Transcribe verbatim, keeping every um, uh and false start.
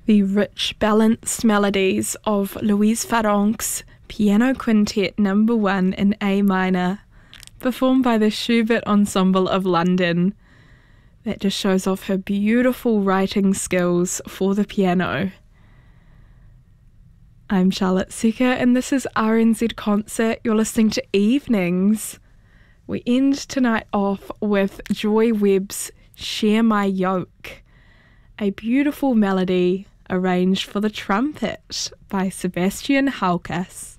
The rich, balanced melodies of Louise Farrenc's Piano Quintet Number One in A minor, performed by the Schubert Ensemble of London. That just shows off her beautiful writing skills for the piano. I'm Charlotte Seeker, and this is R N Z Concert. You're listening to Evenings. We end tonight off with Joy Webb's Share My Yoke, a beautiful melody arranged for the trumpet by Sebastian Halkas.